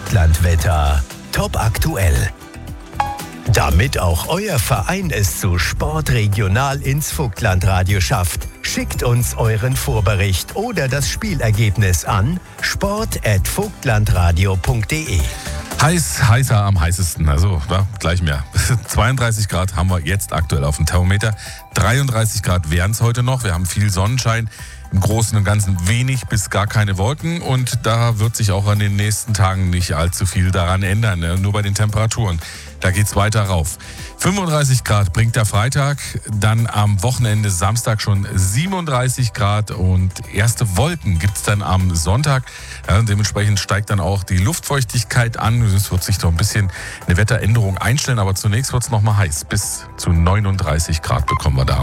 Vogtlandwetter. Top aktuell. Damit auch euer Verein es zu Sport regional ins Vogtlandradio schafft, schickt uns euren Vorbericht oder das Spielergebnis an sport@vogtlandradio.de. Heißer am heißesten, also gleich mehr. 32 Grad haben wir jetzt aktuell auf dem Thermometer. 33 Grad wären es heute noch. Wir haben viel Sonnenschein. Im Großen und Ganzen wenig bis gar keine Wolken und da wird sich auch an den nächsten Tagen nicht allzu viel daran ändern, nur bei den Temperaturen. Da geht's weiter rauf. 35 Grad bringt der Freitag, dann am Wochenende Samstag schon 37 Grad und erste Wolken gibt's dann am Sonntag. Ja, dementsprechend steigt dann auch die Luftfeuchtigkeit an. Es wird sich doch ein bisschen eine Wetteränderung einstellen, aber zunächst wird's noch mal heiß. Bis zu 39 Grad bekommen wir da.